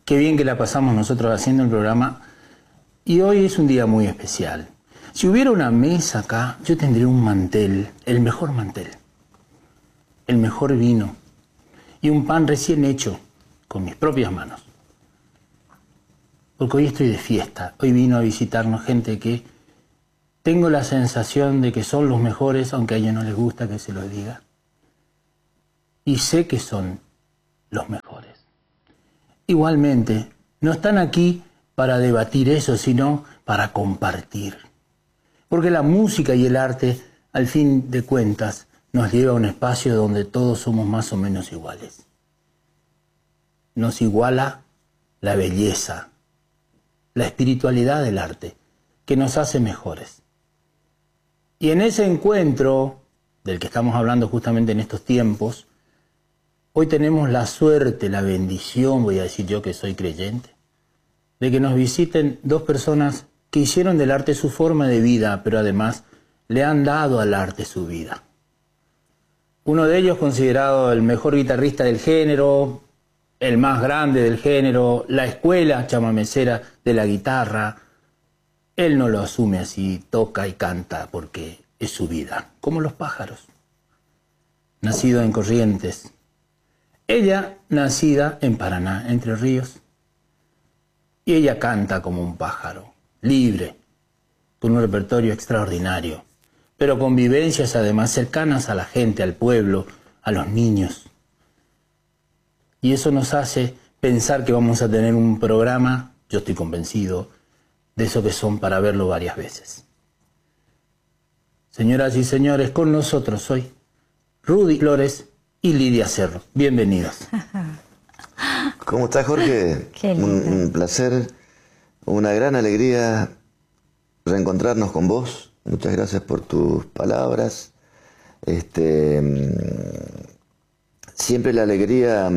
Qué bien que la pasamos nosotros haciendo el programa. Y hoy es un día muy especial. Si hubiera una mesa acá, yo tendría un mantel, el mejor vino y un pan recién hecho con mis propias manos. Porque hoy estoy de fiesta. Hoy vino a visitarnos gente que tengo la sensación de que son los mejores, aunque a ellos no les gusta que se los diga. Y sé que son los mejores. Igualmente, no están aquí para debatir eso, sino para compartir. Porque la música y el arte, al fin de cuentas, nos lleva a un espacio donde todos somos más o menos iguales. Nos iguala la belleza, la espiritualidad del arte, que nos hace mejores. Y en ese encuentro, del que estamos hablando justamente en estos tiempos, hoy tenemos la suerte, la bendición, voy a decir yo que soy creyente, de que nos visiten dos personas que hicieron del arte su forma de vida, pero además le han dado al arte su vida. Uno de ellos considerado el mejor guitarrista del género, el más grande del género, la escuela chamamecera de la guitarra. Él no lo asume así, toca y canta porque es su vida, como los pájaros. Nacido en Corrientes. Ella, nacida en Paraná, Entre Ríos. Y ella canta como un pájaro, libre, con un repertorio extraordinario, pero con vivencias además cercanas a la gente, al pueblo, a los niños. Y eso nos hace pensar que vamos a tener un programa, yo estoy convencido, de eso que son para verlo varias veces. Señoras y señores, con nosotros hoy, Rudy Flores y Lidia Cerro. Bienvenidos. ¿Cómo estás, Jorge? Un placer, una gran alegría reencontrarnos con vos. Muchas gracias por tus palabras. Siempre la alegría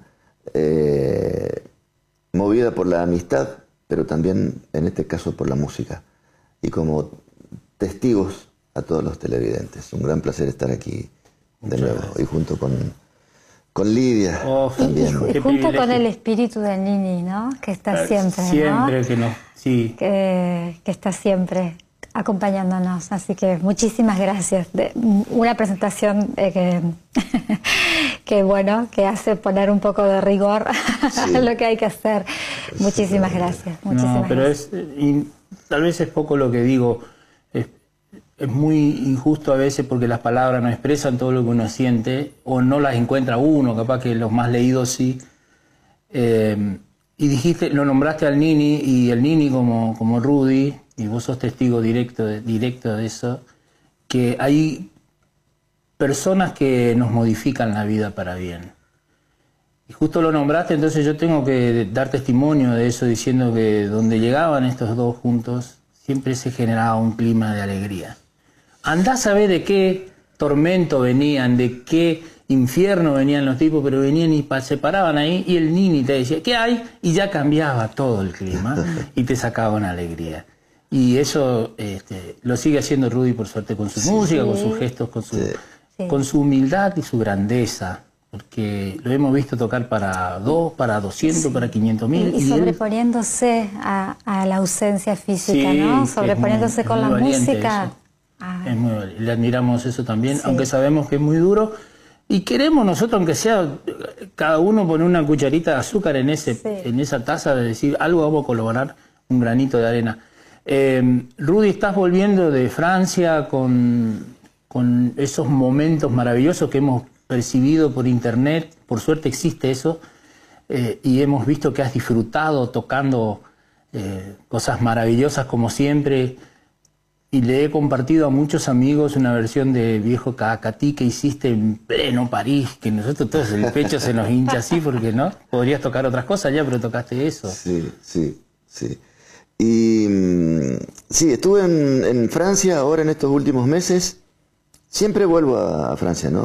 movida por la amistad, pero también en este caso por la música. Y como testigos a todos los televidentes. Un gran placer estar aquí de nuevo y junto con Lidia también. Y junto con el espíritu de Nini, ¿no? Que está siempre, siempre, ¿no? que no, sí. Que está siempre acompañándonos. Así que muchísimas gracias. Una presentación que bueno, que hace poner un poco de rigor a lo que hay que hacer. Muchísimas gracias. No, pero tal vez es poco lo que digo. Es muy injusto a veces porque las palabras no expresan todo lo que uno siente o no las encuentra uno, capaz que los más leídos sí. Y dijiste, lo nombraste al Nini y el Nini como Rudy, y vos sos testigo directo de eso, que hay personas que nos modifican la vida para bien. Y justo lo nombraste, entonces yo tengo que dar testimonio de eso diciendo que donde llegaban estos dos juntos siempre se generaba un clima de alegría. Andá a saber de qué tormento venían, de qué infierno venían los tipos, pero venían y se paraban ahí y el Nini te decía, ¿qué hay? Y ya cambiaba todo el clima y te sacaba una alegría. Y eso lo sigue haciendo Rudy, por suerte, con su música, con sus gestos, con su humildad y su grandeza. Porque lo hemos visto tocar para 2, para 200, para 500.000. Y sobreponiéndose a la ausencia física, ¿no? Sobreponiéndose con la música. Es muy valiente. Le admiramos eso también, aunque sabemos que es muy duro. Y queremos nosotros, aunque sea cada uno poner una cucharita de azúcar en esa taza, de decir algo vamos a colaborar, un granito de arena. Rudy, estás volviendo de Francia con esos momentos maravillosos que hemos percibido por internet. Por suerte existe eso, y hemos visto que has disfrutado tocando cosas maravillosas como siempre. Y le he compartido a muchos amigos una versión de Viejo Cacatí que hiciste en pleno París, que nosotros todos el pecho se nos hincha así, porque no, podrías tocar otras cosas ya, pero tocaste eso. Sí. Y sí, estuve en Francia ahora en estos últimos meses. Siempre vuelvo a Francia, ¿no?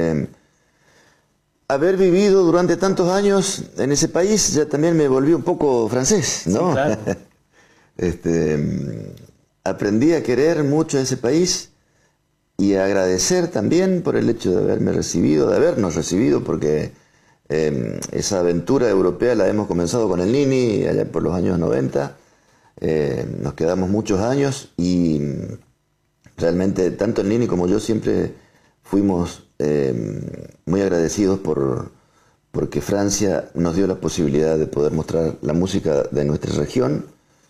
Haber vivido durante tantos años en ese país ya también me volví un poco francés, ¿no? Sí, claro. Aprendí a querer mucho ese país y a agradecer también por el hecho de haberme recibido, de habernos recibido, porque Esa aventura europea la hemos comenzado con el Nini allá por los años 90. Nos quedamos muchos años y realmente tanto el Nini como yo siempre fuimos muy agradecidos porque Francia nos dio la posibilidad de poder mostrar la música de nuestra región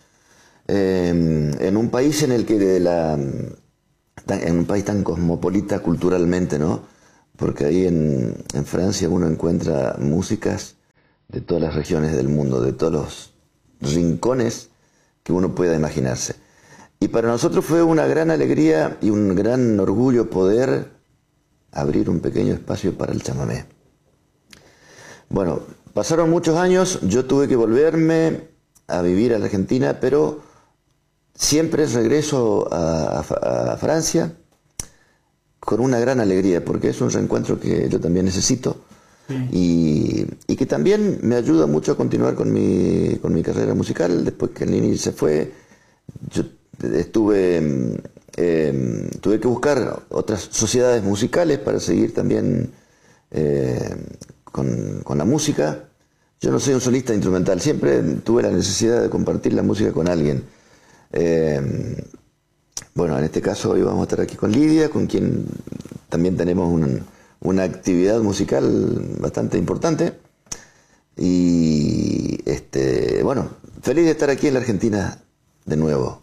en un país en el que en un país tan cosmopolita culturalmente, ¿no? Porque ahí en Francia uno encuentra músicas de todas las regiones del mundo, de todos los rincones que uno pueda imaginarse. Y para nosotros fue una gran alegría y un gran orgullo poder abrir un pequeño espacio para el chamamé. Bueno, pasaron muchos años, yo tuve que volverme a vivir a la Argentina, pero siempre regreso a Francia con una gran alegría, porque es un reencuentro que yo también necesito. Sí. Y que también me ayuda mucho a continuar con mi carrera musical. Después que el Nini se fue, yo tuve que buscar otras sociedades musicales para seguir también con la música. Yo no soy un solista instrumental, siempre tuve la necesidad de compartir la música con alguien. Bueno, en este caso hoy vamos a estar aquí con Lidia, con quien también tenemos una actividad musical bastante importante. Y bueno, feliz de estar aquí en la Argentina de nuevo.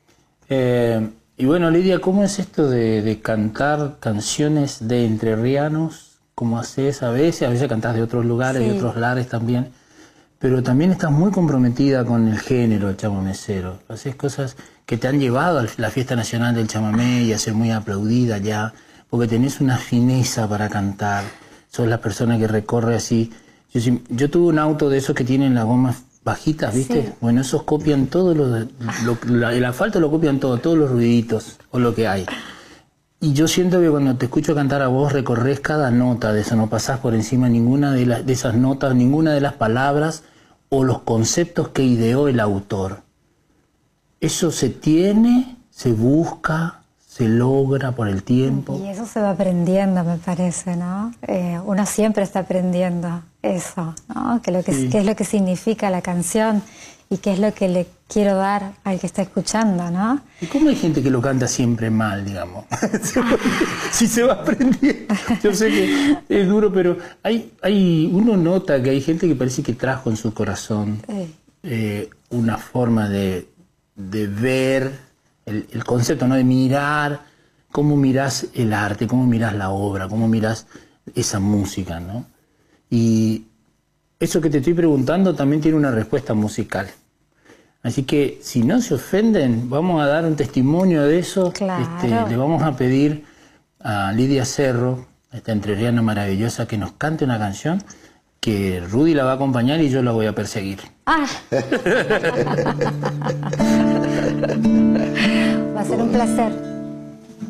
Y bueno, Lidia, ¿cómo es esto de cantar canciones de entrerrianos? ¿Cómo haces a veces? A veces cantás de otros lugares, sí, de otros lares también. Pero también estás muy comprometida con el género del chamamecero. Haces cosas que te han llevado a la Fiesta Nacional del Chamamé y a ser muy aplaudida ya, porque tenés una fineza para cantar. Sos la persona que recorre así. Yo tuve un auto de esos que tienen las gomas bajitas, ¿viste? Sí. Bueno, esos copian todo el asfalto lo copian todo, todos los ruiditos o lo que hay. Y yo siento que cuando te escucho cantar a vos recorres cada nota de eso, no pasás por encima ninguna de esas notas, ninguna de las palabras o los conceptos que ideó el autor. Eso se tiene, se busca, se logra por el tiempo. Y eso se va aprendiendo, me parece, ¿no? Uno siempre está aprendiendo eso, ¿no? Sí. Qué es lo que significa la canción y qué es lo que le quiero dar al que está escuchando, ¿no? ¿Y cómo hay gente que lo canta siempre mal, digamos? Si se va aprendiendo. Yo sé que es duro, pero uno nota que hay gente que parece que trajo en su corazón una forma de ver el concepto, ¿no? De mirar, cómo mirás el arte, cómo mirás la obra, cómo mirás esa música, ¿no? Y eso que te estoy preguntando también tiene una respuesta musical. Así que, si no se ofenden, vamos a dar un testimonio de eso. Claro. Le vamos a pedir a Lidia Cerro, esta entrerriana maravillosa, que nos cante una canción que Rudy la va a acompañar y yo la voy a perseguir. Ah. Va a ser un placer.